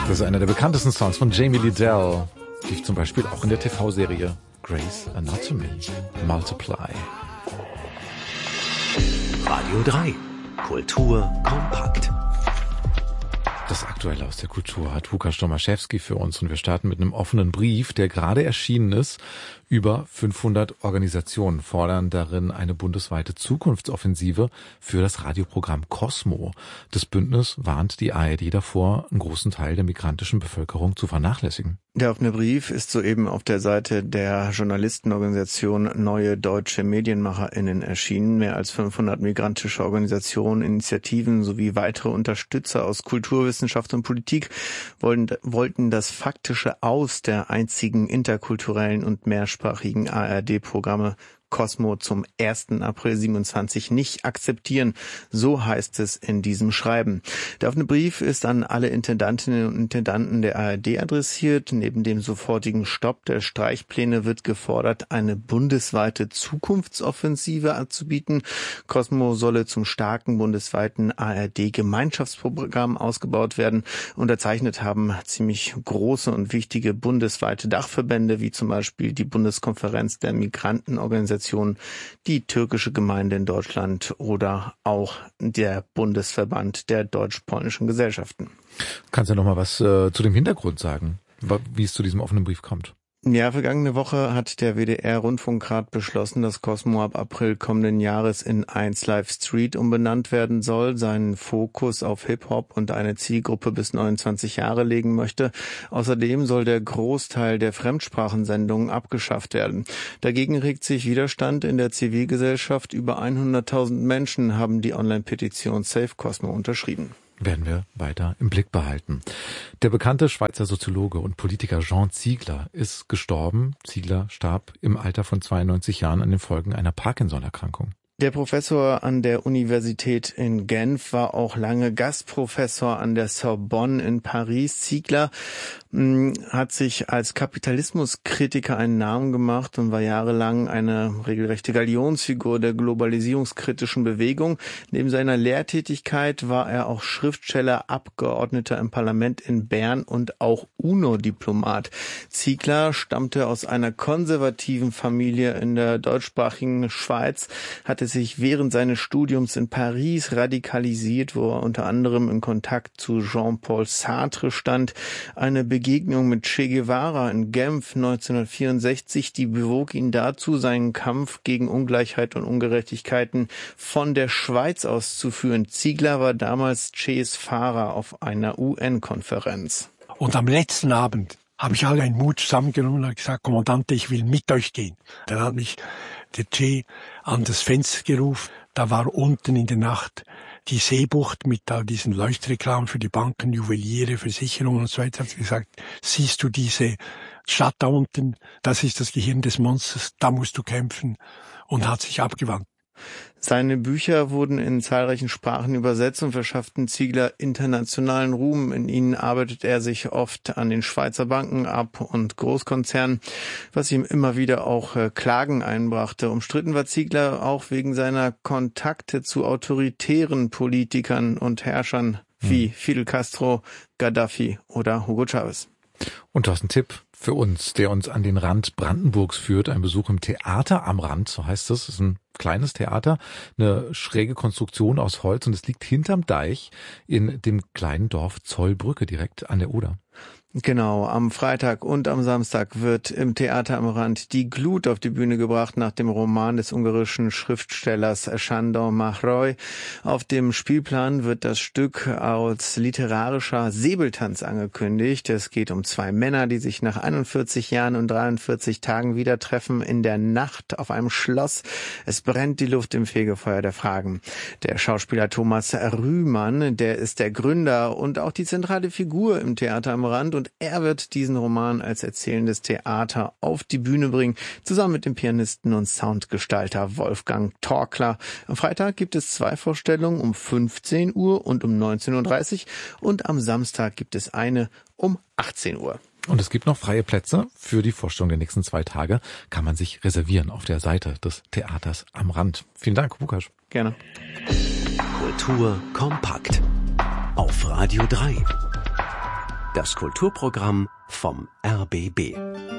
Das ist einer der bekanntesten Songs von Jamie Liddell. Lief zum Beispiel auch in der TV-Serie Grey's Anatomy. Multiply. Radio 3. Kultur kompakt. Das Aktuelle aus der Kultur hat Łukasz Tomaszewski für uns und wir starten mit einem offenen Brief, der gerade erschienen ist. Über 500 Organisationen fordern darin eine bundesweite Zukunftsoffensive für das Radioprogramm Cosmo. Das Bündnis warnt die ARD davor, einen großen Teil der migrantischen Bevölkerung zu vernachlässigen. Der offene Brief ist soeben auf der Seite der Journalistenorganisation Neue Deutsche MedienmacherInnen erschienen. Mehr als 500 migrantische Organisationen, Initiativen sowie weitere Unterstützer aus Kulturwissenschaft und Politik wollten das faktische Aus der einzigen interkulturellen und mehrsprachigen ARD-Programme Cosmo zum 1. April 27 nicht akzeptieren. So heißt es in diesem Schreiben. Der offene Brief ist an alle Intendantinnen und Intendanten der ARD adressiert. Neben dem sofortigen Stopp der Streichpläne wird gefordert, eine bundesweite Zukunftsoffensive anzubieten. Cosmo solle zum starken bundesweiten ARD-Gemeinschaftsprogramm ausgebaut werden. Unterzeichnet haben ziemlich große und wichtige bundesweite Dachverbände, wie zum Beispiel die Bundeskonferenz der Migrantenorganisationen, die türkische Gemeinde in Deutschland oder auch der Bundesverband der deutsch-polnischen Gesellschaften. Kannst du noch mal was zu dem Hintergrund sagen, wie es zu diesem offenen Brief kommt? Ja, vergangene Woche hat der WDR-Rundfunkrat beschlossen, dass Cosmo ab April kommenden Jahres in 1 Live Street umbenannt werden soll, seinen Fokus auf Hip-Hop und eine Zielgruppe bis 29 Jahre legen möchte. Außerdem soll der Großteil der Fremdsprachensendungen abgeschafft werden. Dagegen regt sich Widerstand in der Zivilgesellschaft. Über 100.000 Menschen haben die Online-Petition Save Cosmo unterschrieben. Werden wir weiter im Blick behalten. Der bekannte Schweizer Soziologe und Politiker Jean Ziegler ist gestorben. Ziegler starb im Alter von 92 Jahren an den Folgen einer Parkinson-Erkrankung. Der Professor an der Universität in Genf war auch lange Gastprofessor an der Sorbonne in Paris. Ziegler hat sich als Kapitalismuskritiker einen Namen gemacht und war jahrelang eine regelrechte Galionsfigur der globalisierungskritischen Bewegung. Neben seiner Lehrtätigkeit war er auch Schriftsteller, Abgeordneter im Parlament in Bern und auch UNO-Diplomat. Ziegler stammte aus einer konservativen Familie in der deutschsprachigen Schweiz, hatte sich während seines Studiums in Paris radikalisiert, wo er unter anderem in Kontakt zu Jean-Paul Sartre stand. Eine Begegnung mit Che Guevara in Genf 1964, die bewog ihn dazu, seinen Kampf gegen Ungleichheit und Ungerechtigkeiten von der Schweiz aus zu führen. Ziegler war damals Ches Fahrer auf einer UN-Konferenz. Und am letzten Abend habe ich alle einen Mut zusammengenommen und gesagt, Kommandante, ich will mit euch gehen. Dann hat mich der Che an das Fenster gerufen. Da war unten in der Nacht die Seebucht mit all diesen Leuchtreklamen für die Banken, Juweliere, Versicherungen und so weiter. Hat gesagt, siehst du diese Stadt da unten? Das ist das Gehirn des Monsters, da musst du kämpfen. Und hat sich abgewandt. Seine Bücher wurden in zahlreichen Sprachen übersetzt und verschafften Ziegler internationalen Ruhm. In ihnen arbeitet er sich oft an den Schweizer Banken ab und Großkonzernen, was ihm immer wieder auch Klagen einbrachte. Umstritten war Ziegler auch wegen seiner Kontakte zu autoritären Politikern und Herrschern wie Fidel Castro, Gaddafi oder Hugo Chavez. Und du hast einen Tipp für uns, der uns an den Rand Brandenburgs führt. Ein Besuch im Theater am Rand, so heißt es. Das ist ein kleines Theater, eine schräge Konstruktion aus Holz und es liegt hinterm Deich in dem kleinen Dorf Zollbrücke direkt an der Oder. Genau, am Freitag und am Samstag wird im Theater am Rand die Glut auf die Bühne gebracht nach dem Roman des ungarischen Schriftstellers Sándor Márai. Auf dem Spielplan wird das Stück als literarischer Säbeltanz angekündigt. Es geht um 2 Männer, die sich nach 41 Jahren und 43 Tagen wieder treffen in der Nacht auf einem Schloss. Es brennt die Luft im Fegefeuer der Fragen. Der Schauspieler Thomas Rühmann, der ist der Gründer und auch die zentrale Figur im Theater am Rand. Und er wird diesen Roman als erzählendes Theater auf die Bühne bringen, zusammen mit dem Pianisten und Soundgestalter Wolfgang Torkler. Am Freitag gibt es 2 Vorstellungen um 15 Uhr und um 19.30 Uhr und am Samstag gibt es eine um 18 Uhr. Und es gibt noch freie Plätze für die Vorstellung der nächsten 2 Tage. Kann man sich reservieren auf der Seite des Theaters am Rand. Vielen Dank, Łukasz. Gerne. Kultur kompakt auf Radio 3. Das Kulturprogramm vom RBB.